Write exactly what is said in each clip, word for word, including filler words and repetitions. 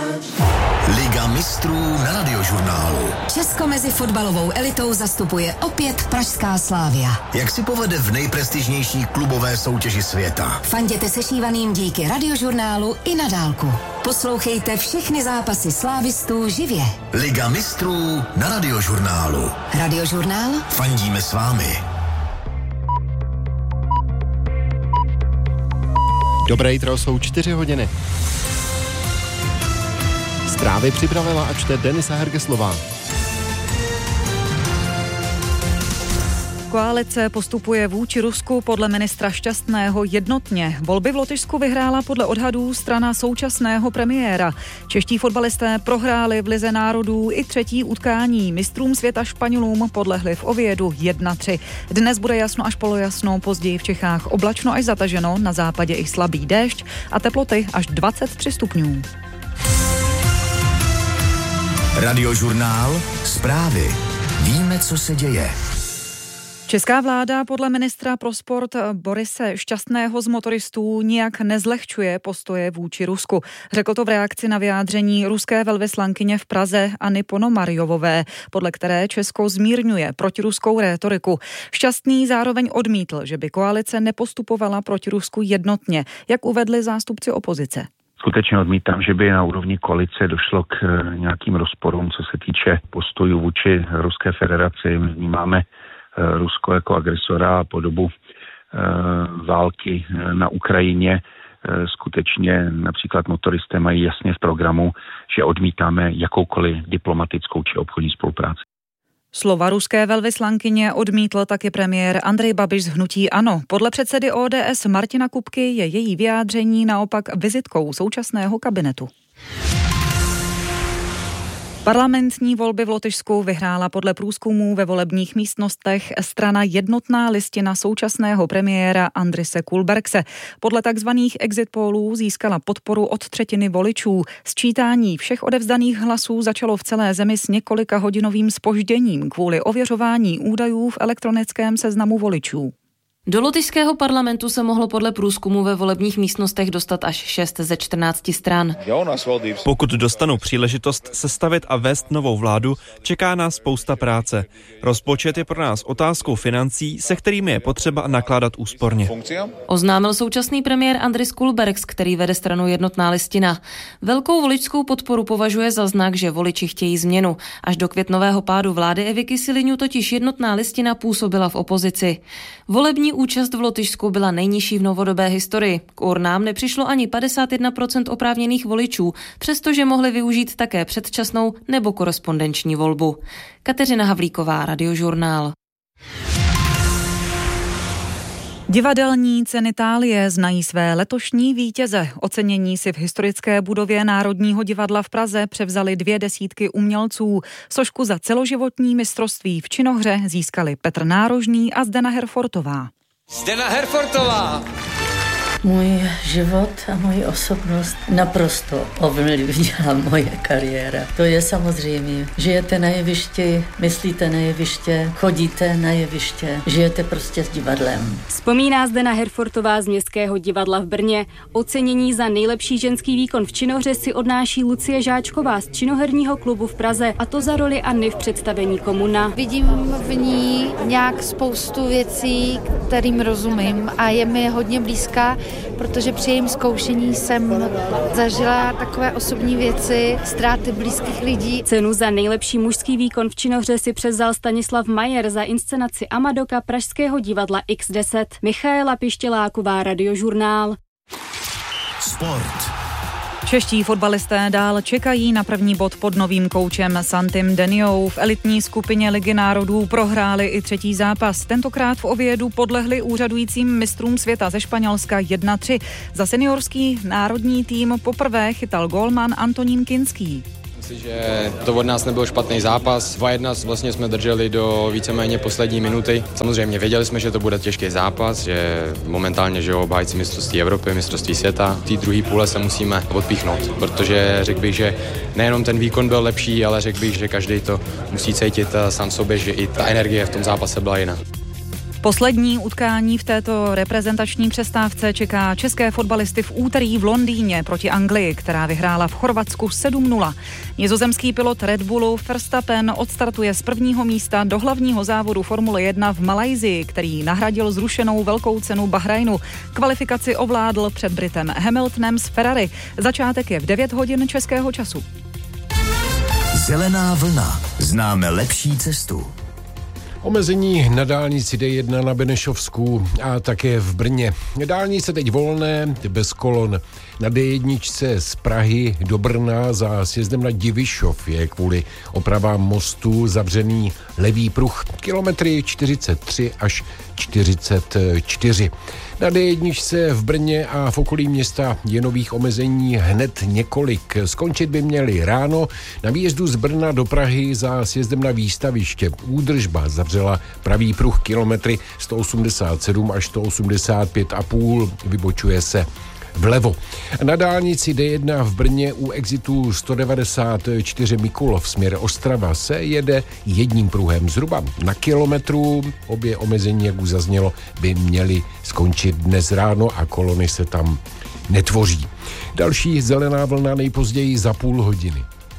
Liga mistrů na Radiožurnálu. Česko mezi fotbalovou elitou zastupuje opět pražská Slavia. Jak si povede v nejprestižnější klubové soutěži světa? Fanděte sešívaným díky Radiožurnálu i na dálku. Poslouchejte všechny zápasy slávistů živě. Liga mistrů na Radiožurnálu. Radiožurnál? Fandíme s vámi. Dobré jitro, jsou čtyři hodiny. Zprávy připravila a čte Denisa Hergeslová. Koalice postupuje vůči Rusku podle ministra Šťastného jednotně. Volby v Lotyšsku vyhrála podle odhadů strana současného premiéra. Čeští fotbalisté prohráli v Lize národů i třetí utkání. Mistrům světa Španělům podlehli v Oviedu jedna tři. Dnes bude jasno až polojasno, později v Čechách oblačno až zataženo, na západě i slabý déšť a teploty až dvacet tři stupňů. Radiožurnál. Zprávy. Víme, co se děje. Česká vláda podle ministra pro sport Borise Šťastného z motoristů nijak nezlehčuje postoje vůči Rusku. Řekl to v reakci na vyjádření ruské velvyslankyně v Praze Anny Ponomarjovové, podle které Česko zmírňuje protiruskou rétoriku. Šťastný zároveň odmítl, že by koalice nepostupovala proti Rusku jednotně, jak uvedli zástupci opozice. Skutečně odmítám, že by na úrovni koalice došlo k nějakým rozporům, co se týče postojů vůči Ruské federaci. My vnímáme Rusko jako agresora po dobu války na Ukrajině. Skutečně například motoristé mají jasně v programu, že odmítáme jakoukoliv diplomatickou či obchodní spolupráci. Slova ruské velvyslankyně odmítl taky premiér Andrej Babiš z hnutí ANO. Podle předsedy O D S Martina Kupky je její vyjádření naopak vizitkou současného kabinetu. Parlamentní volby v Lotyšsku vyhrála podle průzkumů ve volebních místnostech strana Jednotná listina současného premiéra Andrise Kulbergse. Podle takzvaných exit pollů získala podporu od třetiny voličů. Sčítání všech odevzdaných hlasů začalo v celé zemi s několika hodinovým zpožděním kvůli ověřování údajů v elektronickém seznamu voličů. Do lotyšského parlamentu se mohlo podle průzkumu ve volebních místnostech dostat až šest ze čtrnácti stran. Pokud dostanou příležitost sestavit a vést novou vládu, čeká nás spousta práce. Rozpočet je pro nás otázkou financí, se kterými je potřeba nakládat úsporně. Oznámil současný premiér Andris Kulbergs, který vede stranu Jednotná listina. Velkou voličskou podporu považuje za znak, že voliči chtějí změnu. Až do květnového pádu vlády Evy Kyselyňu totiž Jednotná listina působila v opozici. Volební účast v Lotyšsku byla nejnižší v novodobé historii. K urnám nepřišlo ani padesát jedna procent oprávněných voličů, přestože mohli využít také předčasnou nebo korespondenční volbu. Kateřina Havlíková, Radiožurnál. Divadelní Cenitalie znají své letošní vítěze. Ocenění si v historické budově Národního divadla v Praze převzali dvě desítky umělců. Sošku za celoživotní mistrovství v činohře získali Petr Nárožný a Zdena Herfortová. Zdena Herfortová! Můj život a moji osobnost naprosto ovlivnila moje kariéra. To je samozřejmě. Žijete na jevišti, myslíte na jeviště, chodíte na jeviště, žijete prostě s divadlem. Vzpomíná Zdena Herfortová z Městského divadla v Brně. Ocenění za nejlepší ženský výkon v činohře si odnáší Lucie Žáčková z činoherního klubu v Praze, a to za roli Anny v představení Komuna. Vidím v ní nějak spoustu věcí, kterým rozumím, a je mi hodně blízká, protože při jejím zkoušení jsem zažila takové osobní věci, ztráty blízkých lidí. Cenu za nejlepší mužský výkon v činohře si převzal Stanislav Majer za inscenaci Amadoka Pražského divadla iks deset. Michaela Pištěláková, Radiožurnál. Sport. Čeští fotbalisté dál čekají na první bod pod novým koučem Santim Deniou. V elitní skupině Ligy národů prohráli i třetí zápas. Tentokrát v Oviedu podlehli úřadujícím mistrům světa ze Španělska jedna tři. Za seniorský národní tým poprvé chytal gólman Antonín Kinský. Myslím si, že to od nás nebyl špatný zápas. dva jedna vlastně jsme drželi do víceméně poslední minuty. Samozřejmě věděli jsme, že to bude těžký zápas, že momentálně že obhájci mistrovství Evropy, mistrovství světa. V té druhé půle se musíme odpíchnout, protože řekl bych, že nejenom ten výkon byl lepší, ale řekl bych, že každý to musí cítit sám sobě, že i ta energie v tom zápase byla jiná. Poslední utkání v této reprezentační přestávce čeká české fotbalisty v úterý v Londýně proti Anglii, která vyhrála v Chorvatsku sedm nula. Nizozemský pilot Red Bullu Verstappen odstartuje z prvního místa do hlavního závodu Formule jedna v Malajsii, který nahradil zrušenou velkou cenu Bahrajnu. Kvalifikaci ovládl před Britem Hamiltonem z Ferrari. Začátek je v devět hodin českého času. Zelená vlna. Známe lepší cestu. Omezení na dálnici D jedna na Benešovsku a také v Brně. Dálnice teď volné, bez kolon. Na D jedna z Prahy do Brna za sjezdem na Divišov je kvůli opravám mostu zavřený levý pruh. Kilometry čtyřicet tři až čtyřicet čtyři. Na D jedna v Brně a v okolí města je nových omezení hned několik. Skončit by měly ráno na výjezdu z Brna do Prahy za sjezdem na Výstaviště. Údržba zavřela pravý pruh kilometry sto osmdesát sedm až sto osmdesát pět a půl, vybočuje se vlevo. Na dálnici D jedna v Brně u exitu sto devadesát čtyři Mikulov směr Ostrava se jede jedním pruhem zhruba na kilometru. Obě omezení, jak už zaznělo, by měly skončit dnes ráno a kolony se tam netvoří. Další zelená vlna nejpozději za půl hodiny.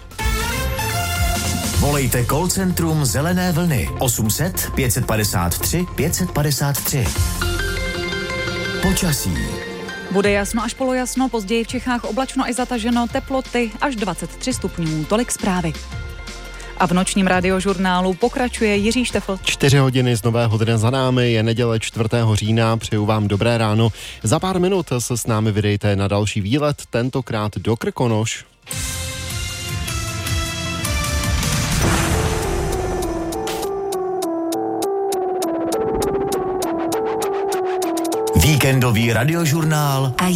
Volejte call centrum Zelené vlny osm set pět padesát tři pět padesát tři. Počasí. Bude jasno až polojasno, později v Čechách oblačno i zataženo, teploty až dvacet tři stupňů. Tolik zprávy. A v nočním radiožurnálu pokračuje Jiří Štefl. Čtyři hodiny z nového dne za námi, je neděle čtvrtého října, přeju vám dobré ráno. Za pár minut se s námi vydejte na další výlet, tentokrát do Krkonoš. Víkendový radiožurnál a